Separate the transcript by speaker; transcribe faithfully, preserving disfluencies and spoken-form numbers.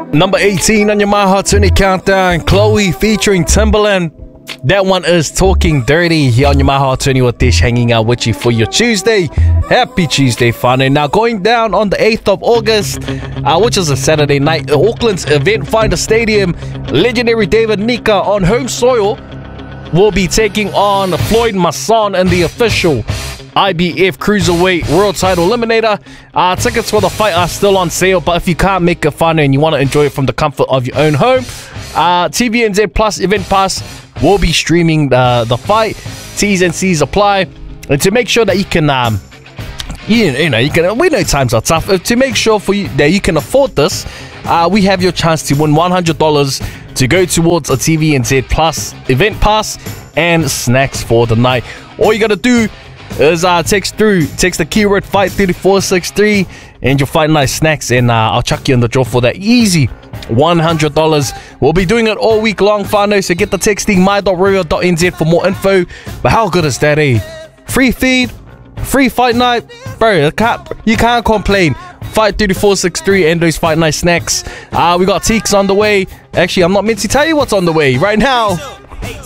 Speaker 1: Number eighteen on your My Heart twenty countdown, Chloe featuring Timbaland. That one is Talking Dirty here on your My Heart twenty with Dish, hanging out with you for your Tuesday. Happy Tuesday fun. And now going down on the eighth of August, uh, which is a Saturday night, Auckland's Event Finder Stadium, legendary David Nika on home soil will be taking on Floyd Masson in the official I B F Cruiserweight World Title Eliminator. Uh, tickets for the fight are still on sale, but if you can't make it fun and you want to enjoy it from the comfort of your own home, uh, T V N Z Plus Event Pass will be streaming the, the fight. T's and C's apply. And to make sure that you can, um, you, you know, you can, we know times are tough. To make sure for you that you can afford this, uh, we have your chance to win one hundred dollars to go towards a T V N Z Plus Event Pass and snacks for the night. All you got to do is uh, text through, text the keyword fight three four six three and you'll find nice snacks, and uh, I'll chuck you in the draw for that easy one hundred dollars. We'll be doing it all week long, whānau, so get the texting my dot royal dot n z for more info. But how good is that, eh? Free feed, free fight night, bro, you can't, you can't complain. Fight three four six three and those fight night snacks. Uh, we got Teeks on the way. Actually, I'm not meant to tell you what's on the way right now.